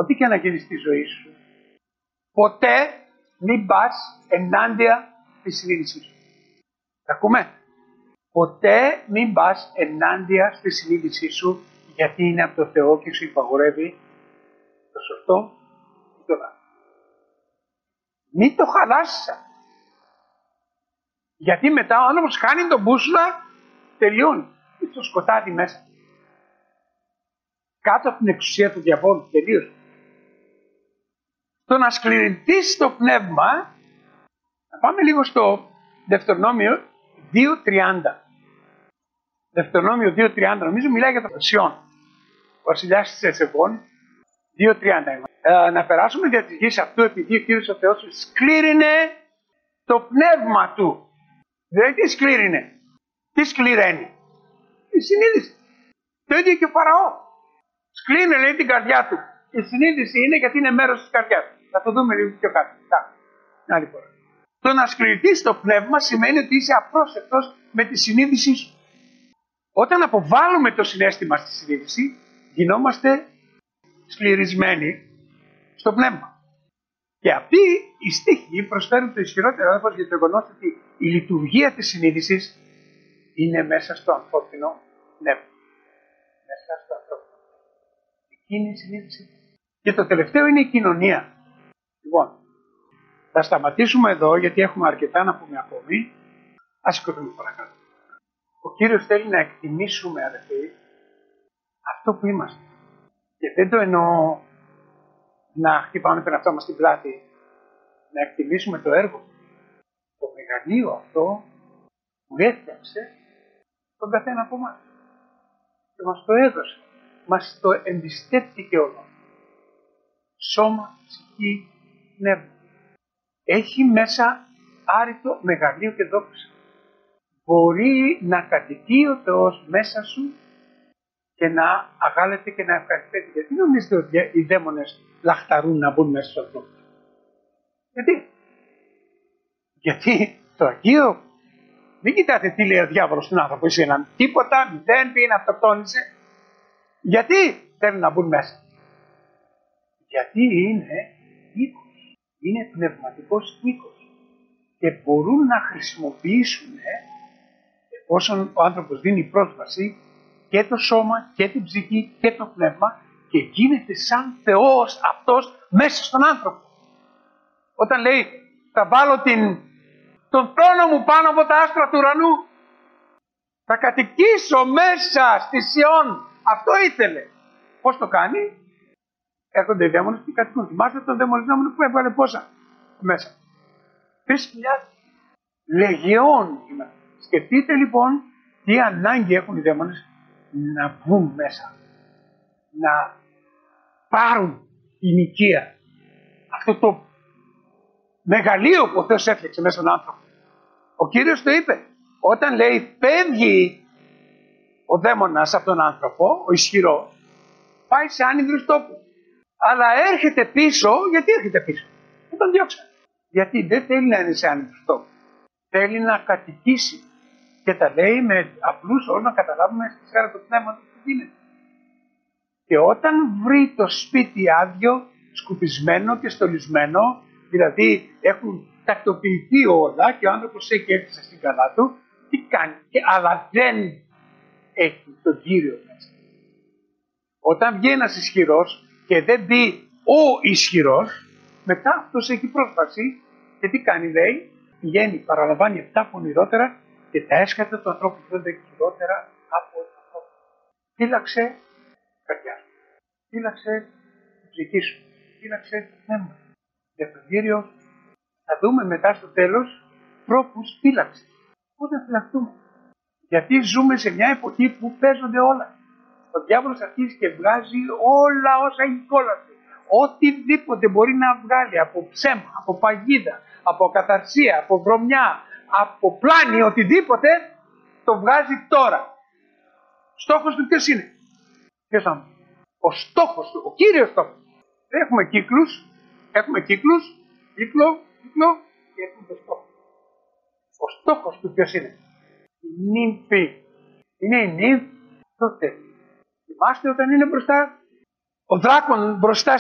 ό,τι και να γίνει στη ζωή σου, ποτέ μην πας ενάντια στη συνείδησή σου. Τα ακούμε? Ποτέ μην πας ενάντια στη συνείδησή σου, γιατί είναι από το Θεό και σου υπαγορεύει το σωστό ή το λάθος. Μην το χαλάσεις. Γιατί μετά ο άνθρωπος χάνει τον μπούσουλα, τελειώνει. Είναι στο σκοτάδι μέσα. Κάτω από την εξουσία του διαβόλου, τελείωσε. Το να σκληρινθείς το πνεύμα, να πάμε λίγο στο Δευτερονόμιο 2.30. Δευτερονόμιο 2.30, νομίζω μιλάει για τον Σιών. Ο βασιλιάς της Εσεβών, 2.30. Να περάσουμε δια της γης αυτού, επειδή ο Κύριος ο Θεός σκλήρινε το πνεύμα του. Δηλαδή τι σκλήρινε? Τι σκληραίνει? Η συνείδηση. Το ίδιο και ο Φαραώ. Σκλήρινε, λέει, την καρδιά του. Η συνείδηση είναι γιατί είναι μέρος της καρδιάς του. Θα το δούμε λίγο πιο κάτω. Άλλη φορά. Το να σκληρηθείς το πνεύμα σημαίνει ότι είσαι απρόσεκτος με τη συνείδησή σου. Όταν αποβάλλουμε το συναίσθημα στη συνείδηση, γινόμαστε σκληρισμένοι στο πνεύμα. Και αυτοί οι στίχοι προσφέρουν το ισχυρότερο έδαφος για το γεγονός ότι η λειτουργία της συνείδησης είναι μέσα στο ανθρώπινο πνεύμα. Μέσα στο ανθρώπινο. Εκείνη η συνείδηση. Και το τελευταίο είναι η κοινωνία. Λοιπόν, θα σταματήσουμε εδώ γιατί έχουμε αρκετά να πούμε ακόμη. Ας σηκωθούμε παρακάτω. Ο Κύριος θέλει να εκτιμήσουμε, αδελφοί, αυτό που είμαστε. Και δεν το εννοώ να χτυπάμε τον εαυτό μας στην πλάτη, να εκτιμήσουμε το έργο. Το μεγαλείο αυτό που έφτιαξε τον καθένα από εμάς. Και μας το έδωσε. Μας το εμπιστεύτηκε όλο. Σώμα, ψυχή, πνεύμα. Έχει μέσα άρρητο μεγαλείο και δόξα. Μπορεί να κατοικεί ο Θεός μέσα σου και να αγάλεται και να ευχαριστήσει. Γιατί νομίζετε ότι οι δαίμονες λαχταρούν να μπουν μέσα στους ανθρώπους? Γιατί το Αγίο, μην κοιτάτε τι λέει ο διάβολος στον άνθρωπο, είσαι έναν τίποτα, δεν πήγε να αυτοκτόνησε. Γιατί θέλουν να μπουν μέσα? Γιατί είναι οίκος, είναι πνευματικός οίκος και μπορούν να χρησιμοποιήσουν, εφόσον ο άνθρωπος δίνει πρόσβαση, και το σώμα και την ψυχή και το πνεύμα και γίνεται σαν Θεός αυτός μέσα στον άνθρωπο. Όταν λέει θα βάλω τον θρόνο μου πάνω από τα άστρα του ουρανού, θα κατοικήσω μέσα στη Σιών. Αυτό ήθελε. Πώς το κάνει? Έρχονται οι δαίμονες και κατοικούν. Θυμάστε τον δαιμονιζόμενο που έβγαλε πόσα μέσα? 3.000 λεγεών. Σκεφτείτε λοιπόν τι ανάγκη έχουν οι δαίμονες να βγουν μέσα, να πάρουν την οικία, αυτό το μεγαλείο που ο Θεός έφτιαξε μέσα στον άνθρωπο. Ο Κύριος το είπε, όταν λέει φεύγει ο δαίμονας από τον άνθρωπο, ο ισχυρός, πάει σε άνυδρους τόπους. Αλλά έρχεται πίσω, γιατί έρχεται πίσω? Δεν τον διώξανε. Γιατί δεν θέλει να είναι σε άνυδρους τόπους. Θέλει να κατοικήσει. Και τα λέει με απλούς όρους να καταλάβουμε στη σφαίρα του πνεύματος τι γίνεται. Και όταν βρει το σπίτι άδειο, σκουπισμένο και στολισμένο, δηλαδή έχουν τακτοποιηθεί όλα και ο άνθρωπος έχει έρθει στην καλά του, τι κάνει? Αλλά δεν έχει τον Κύριο μέσα. Όταν βγει ένας ισχυρός και δεν μπει ο ισχυρός, μετά αυτός έχει πρόσβαση και τι κάνει? Λέει, πηγαίνει, παραλαμβάνει 7 πονηρότερα και τα έσχατα του ανθρώπου γίνονται χειρότερα από τον ανθρώπο. Φύλαξε την καρδιά σου. Φύλαξε την ψυχή σου. Φύλαξε το πνεύμα. Για τον Κύριο θα δούμε μετά στο τέλος τρόπους φύλαξης. Πώς να φυλαχτούμε? Γιατί ζούμε σε μια εποχή που παίζονται όλα. Ο διάβολος αρχίζει και βγάζει όλα όσα έχει κόλαση. Οτιδήποτε μπορεί να βγάλει από ψέμα, από παγίδα, από καταρσία, από βρωμιά, από πλάνη, οτιδήποτε το βγάζει τώρα. Στόχος του ποιος είναι? Ποιος είναι? Ο στόχος του, ο κύριος στόχος. Έχουμε κύκλο, και έχουμε το στόχο. Ο στόχος του ποιος είναι? Η νύμφη. Είναι η νύμφη τότε. Θυμάστε όταν είναι μπροστά, ο δράκον μπροστά